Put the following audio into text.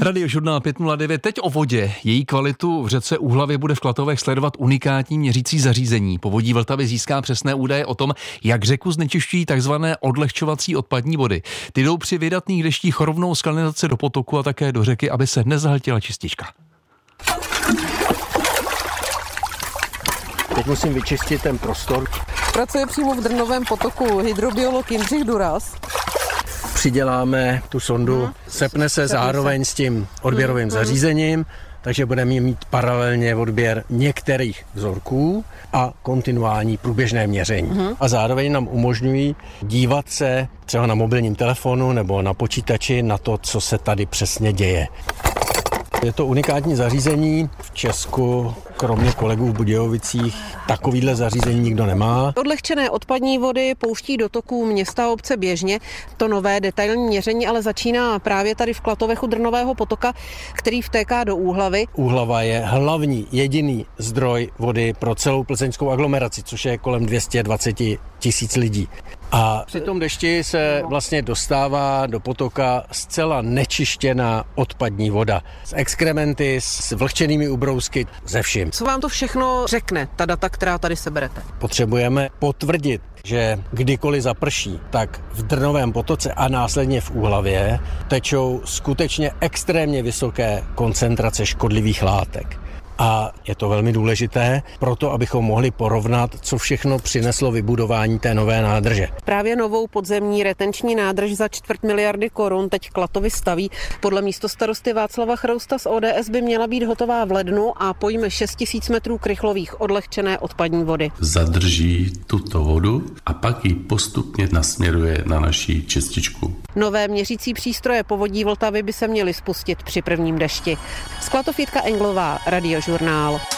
Radiožurnál 509, teď o vodě. Její kvalitu v řece Úhlavě bude v Klatovech sledovat unikátní měřící zařízení. Povodí Vltavy získá přesné údaje o tom, jak řeku znečišťují takzvané odlehčovací odpadní vody. Ty jdou při vydatných deštích rovnou z kanalizace do potoku a také do řeky, aby se nezahltila čistička. Teď musím vyčistit ten prostor. Pracuje přímo v Drnovém potoku hydrobiolog Jindřich Duras. Přiděláme tu sondu, sepne se zároveň s tím odběrovým zařízením, takže budeme mít paralelně odběr některých vzorků a kontinuální průběžné měření. A zároveň nám umožňují dívat se třeba na mobilním telefonu nebo na počítači na to, co se tady přesně děje. Je to unikátní zařízení. V Česku, kromě kolegů v Budějovicích, takovýhle zařízení nikdo nemá. Odlehčené odpadní vody pouští do toků města a obce běžně. To nové detailní měření ale začíná právě tady v Klatovech u Drnového potoka, který vtéká do Úhlavy. Úhlava je hlavní, jediný zdroj vody pro celou plzeňskou aglomeraci, což je kolem 220 000 lidí. A při tom dešti se vlastně dostává do potoka zcela nečištěná odpadní voda. S exkrementy, s vlhčenými ubrousky, ze vším. Co vám to všechno řekne, ta data, která tady seberete? Potřebujeme potvrdit, že kdykoliv zaprší, tak v Drnovém potoce a následně v Úhlavě tečou skutečně extrémně vysoké koncentrace škodlivých látek. A je to velmi důležité proto, abychom mohli porovnat, co všechno přineslo vybudování té nové nádrže. Právě novou podzemní retenční nádrž za 250 miliony korun teď Klatovy staví. Podle místostarosty Václava Chrousta z ODS by měla být hotová v lednu a pojme 6 000 metrů krychlových odlehčené odpadní vody. Zadrží tuto vodu a pak ji postupně nasměruje na naši čističku. Nové měřící přístroje povodí Vltavy by se měly spustit při prvním dešti. Z Klatov Jitka Englová, Radiožurnál.